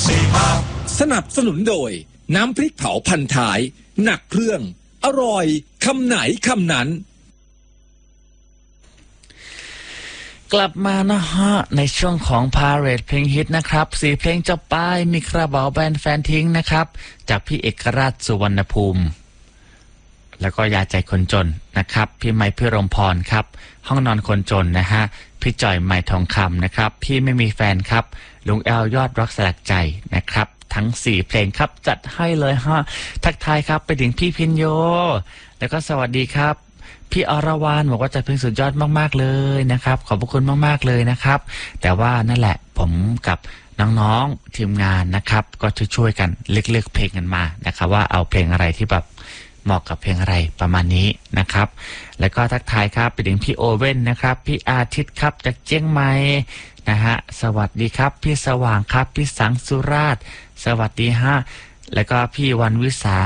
สนับสนุนโดยน้ำพริกเผาพันท้ายหนักเครื่องอร่อยคำไหนคำนั้นกลับมานะฮะในช่วงของพาเรทเพลงฮิตนะครับ4เพลงจบไปมีกระเป๋าแบนแฟนทิ้งนะครับจากพี่เอกราชสุวรรณภูมิแล้วก็ยาใจคนจนนะครับพี่ไมค์พี่รมพรครับห้องนอนคนจนนะฮะพี่จ่อยใหม่ทองคำนะครับพี่ไม่มีแฟนครับลุงแอลยอดรักสลักใจนะครับทั้ง4เพลงครับจัดให้เลยฮะทักทายครับไปถึงพี่พินโยแล้วก็สวัสดีครับพี่อรวรรณบอกว่าจัดเพลงสุดยอดมากๆเลยนะครับขอบพระคุณมากๆเลยนะครับแต่ว่านั่นแหละผมกับน้องๆทีมงานนะครับก็จะช่วยกันเลือกเพลงกันมานะครับว่าเอาเพลงอะไรที่แบบเหมาะกับเพลงอะไรประมาณนี้นะครับแล้วก็ทักทายครับไปถึงพี่โอเว่นนะครับพี่อาทิตย์ครับจากเจียงใหม่นะฮะสวัสดีครับพี่สว่างครับพี่สังสุราษฎร์สวัสดีฮะแล้วก็พี่วันวิสา